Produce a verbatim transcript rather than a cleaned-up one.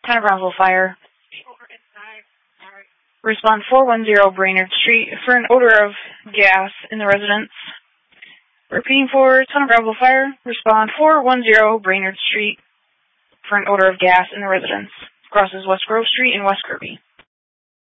Town of Brownsville Fire. Respond four one zero Brainerd Street for an odor of gas in the residence. Repeating for Town of Brownsville Fire. Respond four one zero Brainerd Street for an odor of gas in the residence. Crosses West Grove Street and West Kirby.